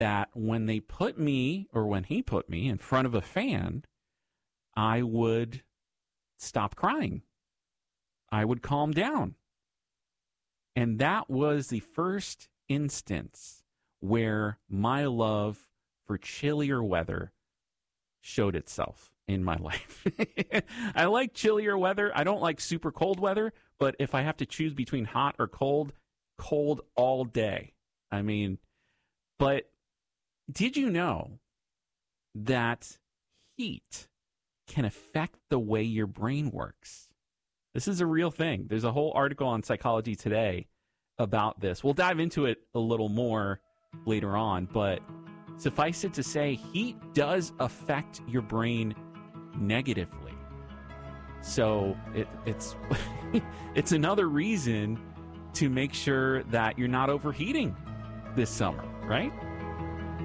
that when they put me, or when he put me in front of a fan, I would stop crying. I would calm down. And that was the first instance where my love for chillier weather showed itself in my life. I like chillier weather. I don't like super cold weather, but if I have to choose between hot or cold, cold all day. I mean, but did you know that heat can affect the way your brain works? This is a real thing. There's a whole article on Psychology Today about this. We'll dive into it a little more later on, but suffice it to say, heat does affect your brain negatively. So it's it's another reason to make sure that you're not overheating this summer, right?